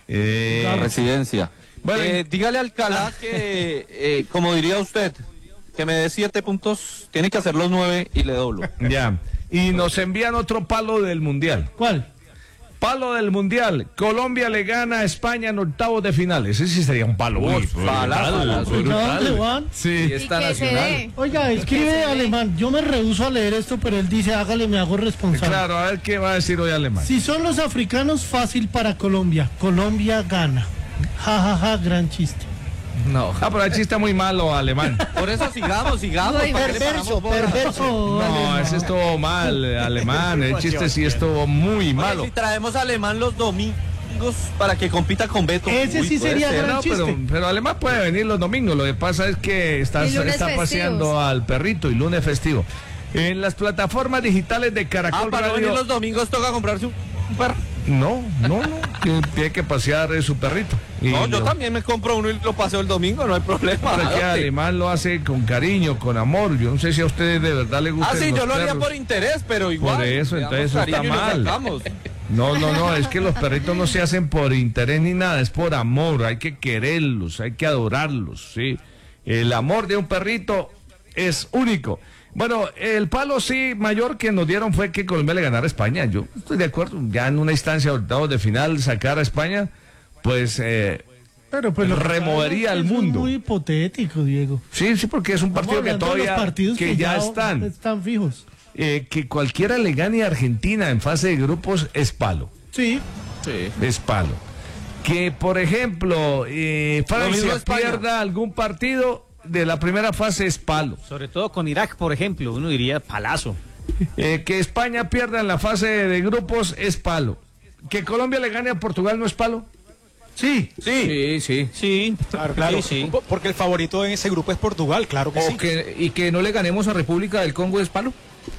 Residencia. Bueno, dígale a Alcalá que, como diría usted, que me dé 7 puntos, tiene que hacer los 9 y le doblo. Ya. Y nos envían otro palo del Mundial. ¿Cuál? Palo del Mundial. Colombia le gana a España en octavos de final. Ese sí sería un palo. Uy, brutal. Sí. Está nacional. Oiga, escribe Alemán. Yo me rehúso a leer esto, pero él dice, hágale, me hago responsable. Claro, a ver qué va a decir hoy Alemán. Si son los africanos, fácil para Colombia. Colombia gana. Ja, ja, ja, gran chiste. No. Pero el chiste está muy malo, Alemán. Por eso sigamos. Perverso. No, ese estuvo mal, Alemán. El chiste sí estuvo muy malo. Si traemos a Alemán los domingos para que compita con Beto. Ese sí sería gran chiste. Pero Alemán puede venir los domingos. Lo que pasa es que está paseando al perrito y lunes festivo. En las plataformas digitales de Caracol para Radio. venir los domingos toca comprarse un perro. No. Tiene que pasear su perrito. No, yo también me compro uno y lo paseo el domingo, no hay problema. Pero que Alemán lo hace con cariño, con amor. Yo no sé si a ustedes de verdad les gusta. Sí, yo lo haría por interés, pero igual. Por eso, entonces eso está mal. No, es que los perritos no se hacen por interés ni nada, es por amor. Hay que quererlos, hay que adorarlos, ¿sí? El amor de un perrito es único. Bueno, el palo sí mayor que nos dieron fue que Colombia le ganara a España. Yo estoy de acuerdo, ya en una instancia de octavos de final sacar a España, pues, pero pues removería al mundo. Es muy hipotético, Diego. Sí, porque es un partido que todavía que ya están fijos. Que cualquiera le gane a Argentina en fase de grupos es palo. Sí. Es palo. Que, por ejemplo, Francia pierda algún partido de la primera fase es palo. Sobre todo con Irak, por ejemplo, uno diría palazo. Que España pierda en la fase de grupos es palo. Que Colombia le gane a Portugal no es palo. Sí. Claro. Sí. Porque el favorito en ese grupo es Portugal, claro que sí. Y que no le ganemos a República del Congo es palo.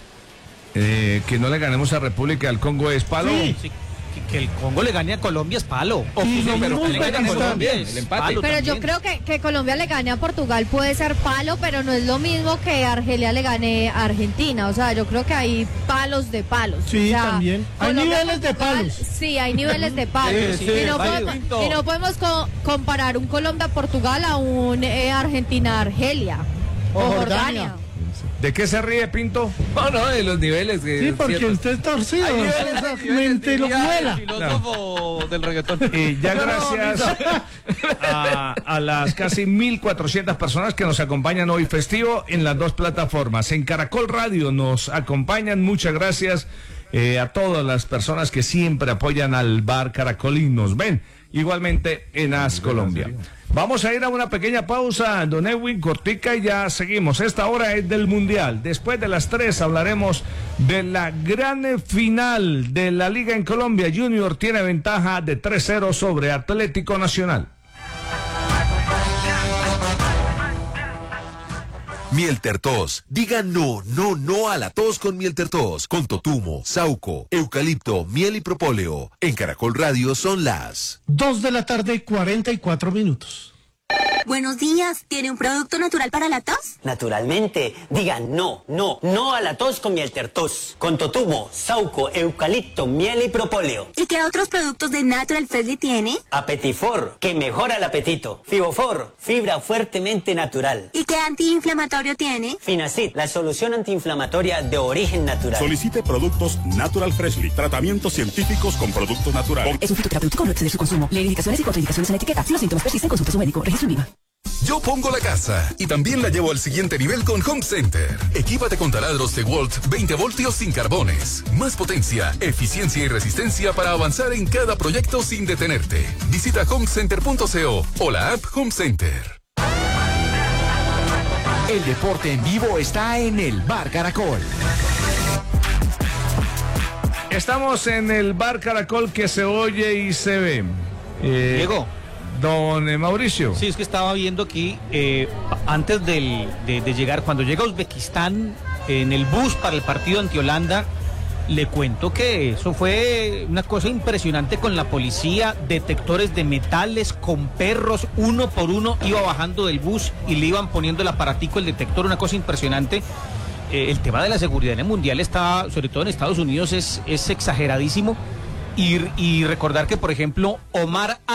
Que no le ganemos a República del Congo es palo. Sí. Que el Congo le gane a Colombia es palo. Pero que le gane a Colombia el empate. Pero también. Yo creo que Colombia le gane a Portugal puede ser palo, pero no es lo mismo que Argelia le gane a Argentina. O sea, yo creo que hay palos de palos. Sí, o sea, también. Hay niveles de palos. Sí, hay niveles de palos. Y no podemos comparar un Colombia-Portugal a un Argentina-Argelia o Jordania. ¿De qué se ríe, Pinto? No, de los niveles. Sí, porque usted es torcido. Mente lo vuela. Filósofo del reggaetón. Y ya gracias a las casi 1.400 personas que nos acompañan hoy festivo en las dos plataformas. En Caracol Radio nos acompañan. Muchas gracias a todas las personas que siempre apoyan al Bar Caracol y nos ven. Igualmente en AS Colombia. Vamos a ir a una pequeña pausa, don Edwin, cortica, y ya seguimos. Esta hora es del Mundial. Después de las 3 hablaremos de la gran final de la Liga en Colombia. Junior tiene ventaja de 3-0 sobre Atlético Nacional. Mieltertos. Diga no a la tos con Mieltertos. Con totumo, sauco, eucalipto, miel y propóleo. En Caracol Radio son las 2:44 p.m. Buenos días, ¿tiene un producto natural para la tos? Naturalmente, diga no a la tos con Mieltertos, con totumo, sauco, eucalipto, miel y propóleo. ¿Y qué otros productos de Natural Freshly tiene? Apetifor, que mejora el apetito. Fibofor, fibra fuertemente natural. ¿Y qué antiinflamatorio tiene? Finacid, la solución antiinflamatoria de origen natural. Solicite productos Natural Freshly, tratamientos científicos con productos naturales. Es un fitoterapéutico, no exceder su consumo. Lee indicaciones y contraindicaciones en la etiqueta. Si los síntomas persisten, consulte a su médico. Registro INVIMA. Yo pongo la casa y también la llevo al siguiente nivel con Home Center. Equípate con taladros DeWalt 20 voltios sin carbones. Más potencia, eficiencia y resistencia para avanzar en cada proyecto sin detenerte. Visita homecenter.co o la app Home Center. El deporte en vivo está en el Bar Caracol. Estamos en el Bar Caracol que se oye y se ve. Diego. Don Mauricio. Sí, es que estaba viendo aquí, antes de llegar, cuando llega a Uzbekistán, en el bus para el partido ante Holanda, le cuento que eso fue una cosa impresionante con la policía, detectores de metales, con perros, uno por uno, iba bajando del bus y le iban poniendo el aparatico, el detector, una cosa impresionante. El tema de la seguridad en el Mundial está, sobre todo en Estados Unidos, es exageradísimo. Y recordar que, por ejemplo, Omar